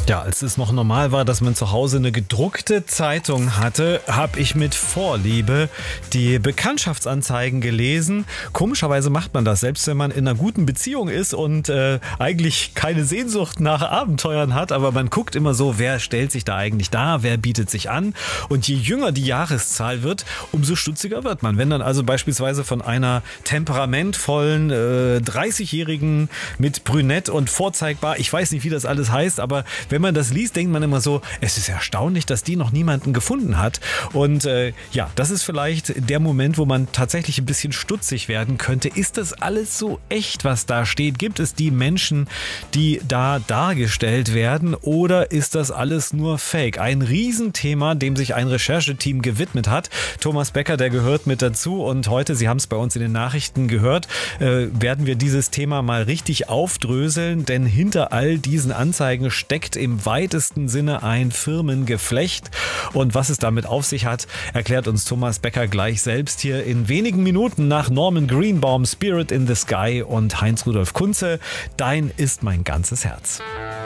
Ja, als es noch normal war, dass man zu Hause eine gedruckte Zeitung hatte, habe ich mit Vorliebe die Bekanntschaftsanzeigen gelesen. Komischerweise macht man das, selbst wenn man in einer guten Beziehung ist und eigentlich keine Sehnsucht nach Abenteuern hat, aber man guckt immer so, wer stellt sich da eigentlich dar, wer bietet sich an, und je jünger die Jahreszahl wird, umso stutziger wird man. Wenn dann also beispielsweise von einer temperamentvollen 30-Jährigen mit Brünett und vorzeigbar, ich weiß nicht, wie das alles heißt, aber wenn man das liest, denkt man immer so, es ist erstaunlich, dass die noch niemanden gefunden hat. Und ja, das ist vielleicht der Moment, wo man tatsächlich ein bisschen stutzig werden könnte. Ist das alles so echt, was da steht? Gibt es die Menschen, die da dargestellt werden, oder ist das alles nur Fake? Ein Riesenthema, dem sich ein Rechercheteam gewidmet hat. Thomas Becker, der gehört mit dazu, und heute, Sie haben es bei uns in den Nachrichten gehört, werden wir dieses Thema mal richtig aufdröseln, denn hinter all diesen Anzeigen steckt im weitesten Sinne ein Firmengeflecht. Und was es damit auf sich hat, erklärt uns Thomas Becker gleich selbst hier in wenigen Minuten nach Norman Greenbaum, Spirit in the Sky und Heinz-Rudolf Kunze. Dein ist mein ganzes Herz.